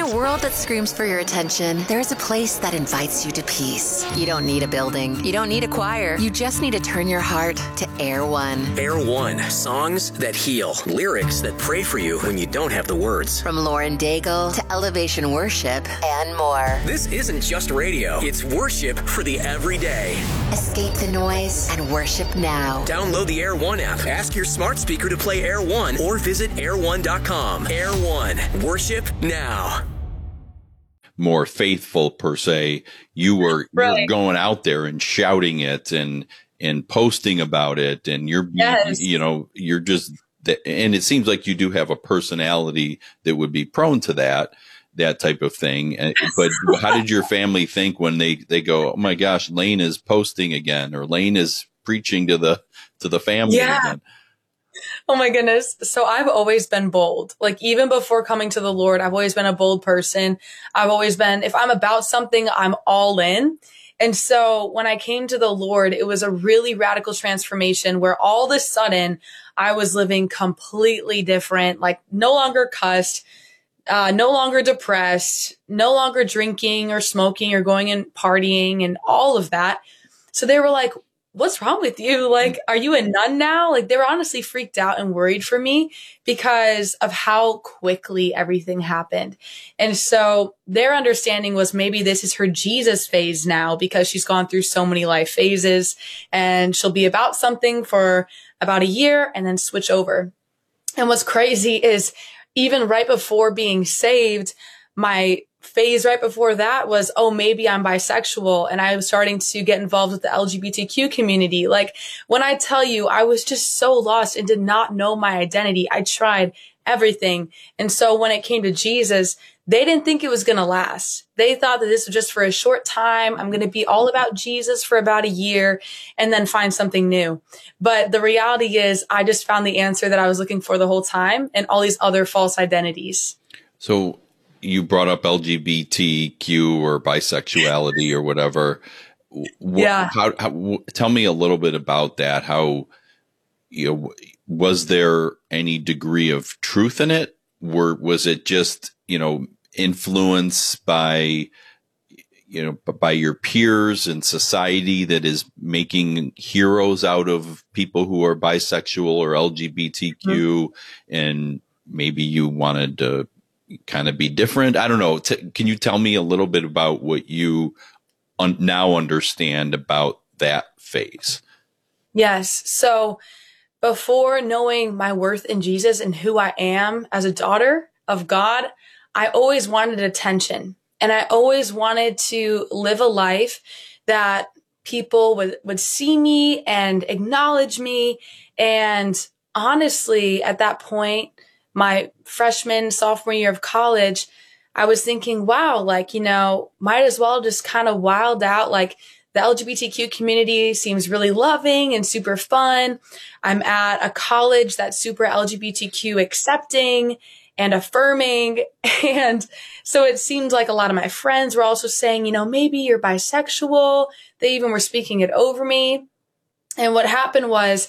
a world that screams for your attention, there's a place that invites you to peace. You don't need a building. You don't need a choir. You just need to turn your heart to Air One. Air One. Songs that heal. Lyrics that pray for you when you don't have the words. From Lauren Daigle to Elevation Worship and more. This isn't just radio. It's worship for the everyday. Escape the noise and worship now. Download the Air One app. Ask your smart speaker to play Air One or visit air1.com. Air One. Worship now. More faithful per se. You're going out there and shouting it and posting about it, and you're just, and it seems like you do have a personality that would be prone to that type of thing. But how did your family think when they go, oh my gosh, Lane is posting again, or Lane is preaching to the family again? Oh my goodness. So I've always been bold. Like even before coming to the Lord, I've always been a bold person. I've always been, if I'm about something, I'm all in. And so when I came to the Lord, it was a really radical transformation where all of a sudden I was living completely different, like no longer cussed, no longer depressed, no longer drinking or smoking or going and partying and all of that. So they were like, what's wrong with you? Like, are you a nun now? Like, they were honestly freaked out and worried for me because of how quickly everything happened. And so their understanding was maybe this is her Jesus phase now because she's gone through so many life phases and she'll be about something for about a year and then switch over. And what's crazy is even right before being saved, my phase right before that was, oh, maybe I'm bisexual. And I was starting to get involved with the LGBTQ community. Like when I tell you, I was just so lost and did not know my identity. I tried everything. And so when it came to Jesus, they didn't think it was going to last. They thought that this was just for a short time. I'm going to be all about Jesus for about a year and then find something new. But the reality is I just found the answer that I was looking for the whole time and all these other false identities. So you brought up LGBTQ or bisexuality or whatever. Tell me a little bit about that. How, was there any degree of truth in it? Was it just, influenced by your peers and society that is making heroes out of people who are bisexual or LGBTQ, and maybe you wanted to kind of be different? I don't know. Can you tell me a little bit about what you now understand about that phase? Yes. So before knowing my worth in Jesus and who I am as a daughter of God, I always wanted attention. And I always wanted to live a life that people would see me and acknowledge me. And honestly, at that point, my freshman, sophomore year of college, I was thinking, wow, might as well just kind of wild out. Like the LGBTQ community seems really loving and super fun. I'm at a college that's super LGBTQ accepting and affirming. And so it seemed like a lot of my friends were also saying, maybe you're bisexual. They even were speaking it over me. And what happened was,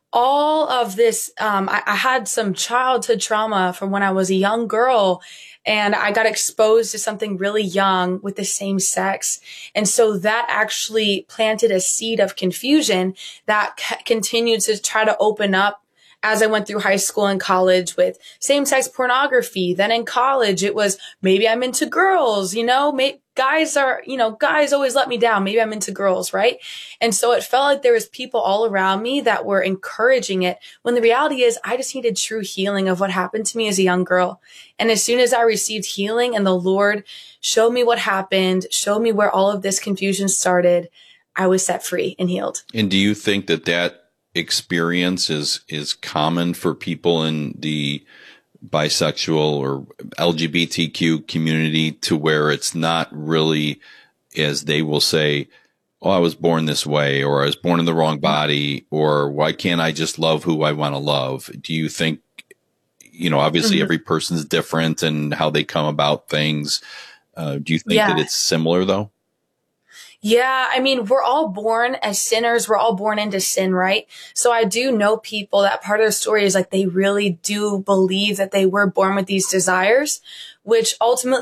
all of this, I had some childhood trauma from when I was a young girl, and I got exposed to something really young with the same sex. And so that actually planted a seed of confusion that continued to try to open up as I went through high school and college with same-sex pornography. Then in college, it was maybe I'm into girls, guys always let me down. Maybe I'm into girls, right? And so it felt like there was people all around me that were encouraging it, when the reality is I just needed true healing of what happened to me as a young girl. And as soon as I received healing and the Lord showed me what happened, showed me where all of this confusion started, I was set free and healed. And do you think that experience is common for people in the bisexual or LGBTQ community, to where it's not really, as they will say, oh, I was born this way, or I was born in the wrong body, or why can't I just love who I want to love? Do you think, obviously every person's different and how they come about things. Do you think that it's similar though? Yeah, I mean, we're all born as sinners. We're all born into sin, right? So I do know people that part of their story is like they really do believe that they were born with these desires, which ultimately